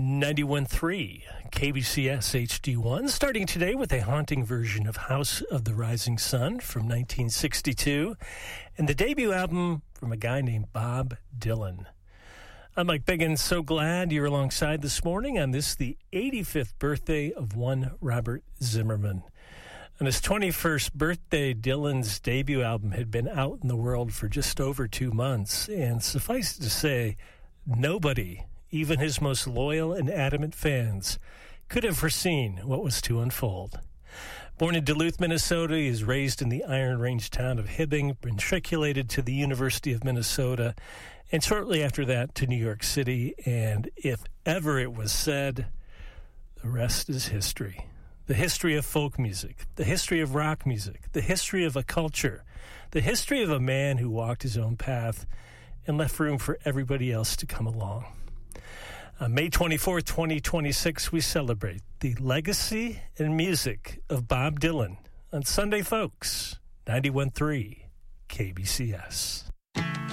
91.3 KBCS HD1, starting today with a haunting version of House of the Rising Sun from 1962, and the debut album from a guy named Bob Dylan. I'm Mike Biggins, so glad you're alongside this morning on this, the 85th birthday of one Robert Zimmerman. On his 21st birthday, Dylan's debut album had been out in the world for just over 2 months, and suffice it to say, nobody, even his most loyal and adamant fans, could have foreseen what was to unfold. Born in Duluth, Minnesota, he is raised in the Iron Range town of Hibbing, matriculated to the University of Minnesota, and shortly after that to New York City. And if ever it was said, the rest is history. The history of folk music, the history of rock music, the history of a culture, the history of a man who walked his own path and left room for everybody else to come along. On May 24, 2026, we celebrate the legacy and music of Bob Dylan on Sunday Folks, 91.3 KBCS.